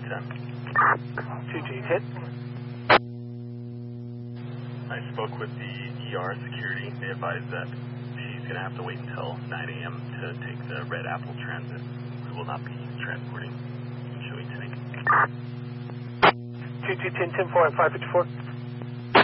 2210. I spoke with the ER security. They advised that she's going to have to wait until 9 a.m. to take the Red Apple Transit. We will not be transporting Joey tonight. 2210, 10-4 at 554.